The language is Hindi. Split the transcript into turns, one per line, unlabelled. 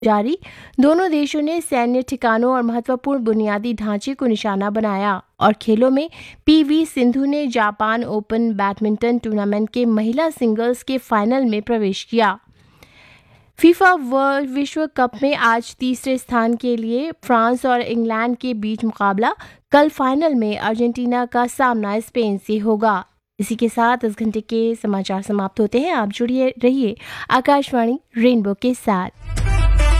जारी, दोनों देशों ने सैन्य ठिकानों और महत्वपूर्ण बुनियादी ढांचे को निशाना बनाया। और खेलों में पीवी सिंधु ने जापान ओपन बैडमिंटन टूर्नामेंट के महिला सिंगल्स के फाइनल में प्रवेश किया। फीफा वर्ल्ड विश्व कप में आज तीसरे स्थान के लिए फ्रांस और इंग्लैंड के बीच मुकाबला। कल फाइनल में अर्जेंटीना का सामना स्पेन से होगा। इसी के साथ इस घंटे के समाचार समाप्त होते हैं। आप जुड़िए रहिए आकाशवाणी रेनबो के साथ।